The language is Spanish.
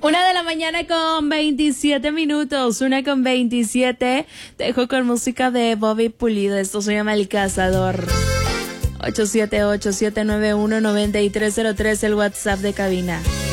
1:27 a.m. 1:27. Te dejo con música de Bobby Pulido. Esto se llama El Cazador. 878-791-9303, el WhatsApp de cabina.